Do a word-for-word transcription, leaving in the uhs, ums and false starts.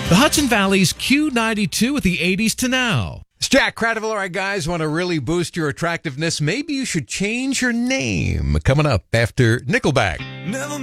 The Hudson Valley's Q ninety-two with the eighties to now. It's Jack Cradiville. All right, guys, want to really boost your attractiveness? Maybe you should change your name. Coming up after Nickelback. Never